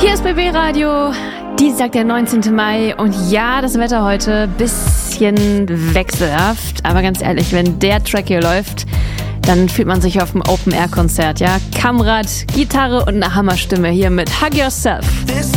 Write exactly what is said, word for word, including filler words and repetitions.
Hier ist B B Radio, Dienstag, der neunzehnten Mai. Und ja, das Wetter heute bisschen wechselhaft. Aber ganz ehrlich, wenn der Track hier läuft, dann fühlt man sich auf einem Open-Air-Konzert, ja? Kamrad, Gitarre und eine Hammerstimme hier mit Hug Yourself.